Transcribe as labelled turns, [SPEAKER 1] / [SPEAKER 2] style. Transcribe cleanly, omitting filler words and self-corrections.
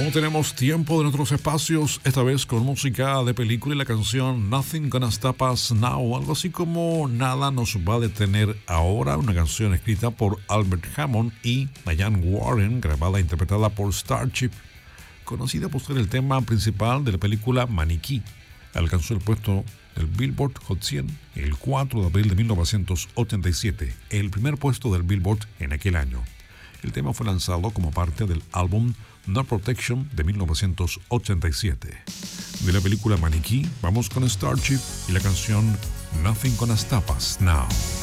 [SPEAKER 1] Aún tenemos tiempo de nuestros espacios, esta vez con música de película y la canción Nothing Gonna Stop Us Now, algo así como Nada nos va a detener ahora, una canción escrita por Albert Hammond y Diane Warren, grabada e interpretada por Starship, conocida por ser el tema principal de la película Maniquí. Alcanzó el puesto del Billboard Hot 100 el 4 de abril de 1987, el primer puesto del Billboard en aquel año. El tema fue lanzado como parte del álbum No Protection de 1987. De la película Maniquí, vamos con Starship y la canción Nothing Gonna Stop Us Now.